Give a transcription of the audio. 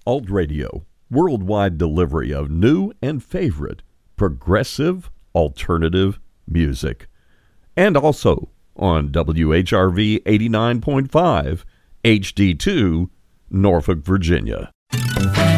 Alt Radio, worldwide delivery of new and favorite progressive alternative music. And also on WHRV 89.5 HD2, Norfolk, Virginia.